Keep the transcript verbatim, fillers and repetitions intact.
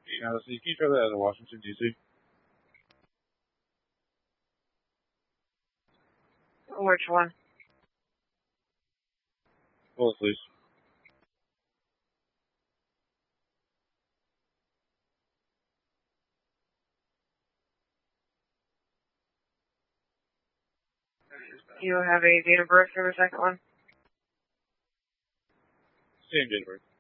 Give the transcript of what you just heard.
Uh, so you keep each other out of Washington, D C? Which one? Well, please. Do you have a date of birth for the second one? Same date of birth.